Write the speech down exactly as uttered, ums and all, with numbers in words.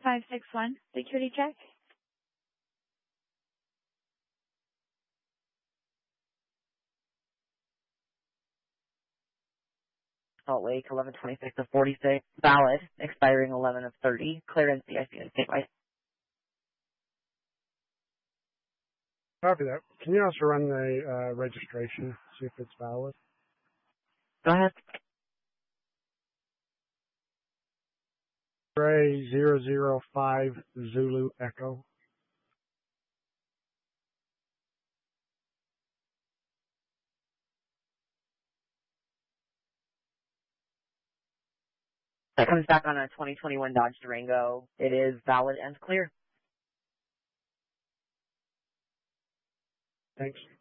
five six one, security check. Salt Lake, eleven twenty-six of forty-six, valid, expiring eleven of thirty, clearance C I C and statewide. Copy that. Can you also run the uh, registration, see if it's valid? Go ahead. Ray zero zero five Zulu Echo. That comes back on a twenty twenty-one Dodge Durango. It is valid and clear. Thanks.